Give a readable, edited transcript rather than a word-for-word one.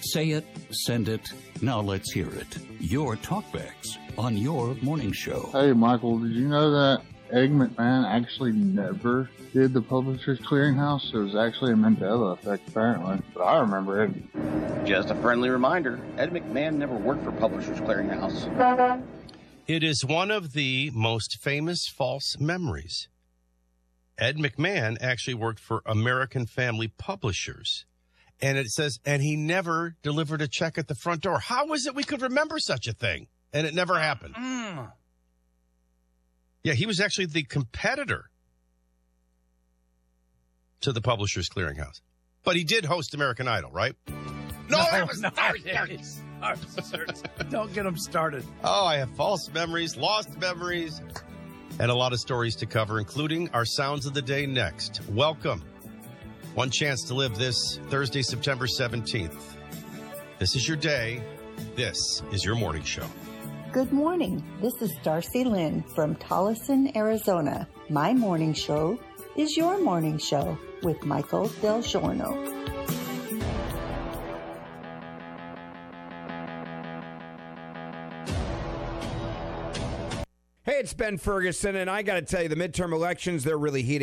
Say it, send it, now let's hear it. Your talkbacks on your morning show. Hey, Michael, did you know that Ed McMahon actually never did the Publishers Clearinghouse? It was actually a Mandela effect, apparently. But I remember it. Just a friendly reminder, Ed McMahon never worked for Publishers Clearinghouse. It is one of the most famous false memories. Ed McMahon actually worked for American Family Publishers. And it says, and he never delivered a check at the front door. How is it we could remember such a thing? And it never happened. Yeah, he was actually the competitor to the Publishers Clearinghouse. But he did host American Idol, right? No, that was Don't get him started. Oh, I have false memories, lost memories, and a lot of stories to cover, including our Sounds of the Day next. Welcome. One chance to live this Thursday, September 17th. This is your day. This is your morning show. Good morning. This is Darcy Lynn from Tolleson, Arizona. My morning show is your morning show with Michael Del Giorno. Hey, it's Ben Ferguson, and I got to tell you, the midterm elections, they're really heating